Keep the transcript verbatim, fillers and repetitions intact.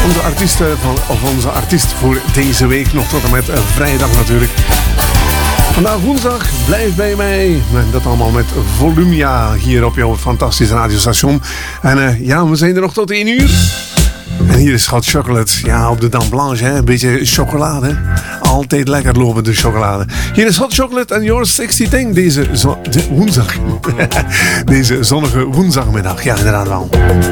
Onze artiesten van, of onze artiest voor deze week, nog tot en met vrijdag natuurlijk. Vandaag woensdag, blijf bij mij. En dat allemaal met Volumia hier op jouw fantastische radiostation. En uh, ja, we zijn er nog tot één uur. En hier is Hot Chocolate. Ja, op de Dame Blanche, hè? Een beetje chocolade. Altijd lekker lopende chocolade. Hier is Hot Chocolate en Your Sexy Thing deze zo- de woensdag. Deze zonnige woensdagmiddag. Ja, inderdaad wel.